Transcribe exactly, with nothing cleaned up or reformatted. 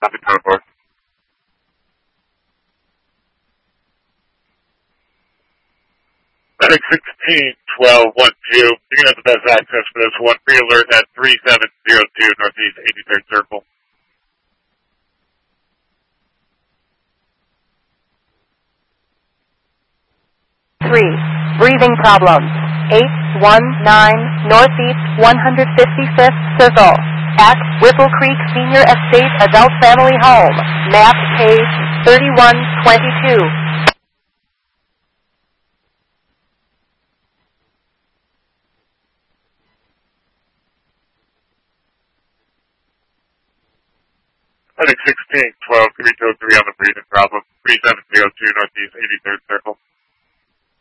Copy, ten four. Medic sixteen twelve one two. You're going to have the best access for this one. Pre-alert at three seven zero two Northeast eighty-third Circle. three. Breathing problems. eight one nine Northeast one hundred fifty-fifth Circle. At Whipple Creek Senior Estate Adult Family Home. Map page thirty-one twenty-two. Medic sixteen twelve, three two three on the breathing problem. three seven zero two Northeast eighty-third Circle.